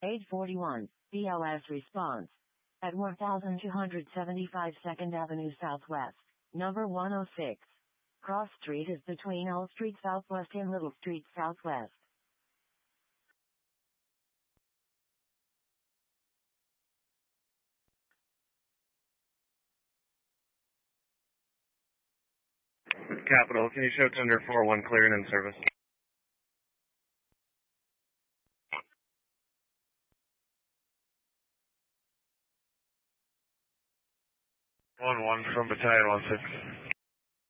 Age 41. BLS response. At 1275 2nd Avenue Southwest. Number 106. Cross Street is between L Street Southwest and Little Street Southwest. Capital, can you show Tender 4-1 clear and in service? 1-1 from Battalion 1-6.